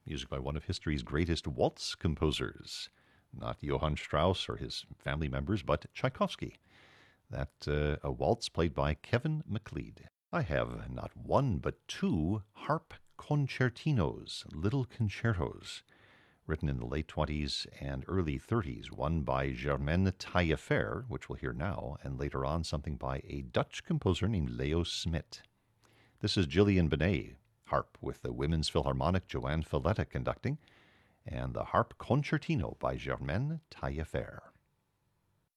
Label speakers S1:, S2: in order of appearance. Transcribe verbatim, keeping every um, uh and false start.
S1: music by one of history's greatest waltz composers. Not Johann Strauss or his family members, but Tchaikovsky. That uh, a waltz played by Kevin MacLeod. I have not one but two harp concertinos, little concertos, written in the late twenties and early thirties, one by Germaine Taillefer, which we'll hear now, and later on something by a Dutch composer named Leo Smit. This is Gillian Benet, harp with the Women's Philharmonic Joanne Filletta conducting, and the harp concertino by Germaine Taillefer.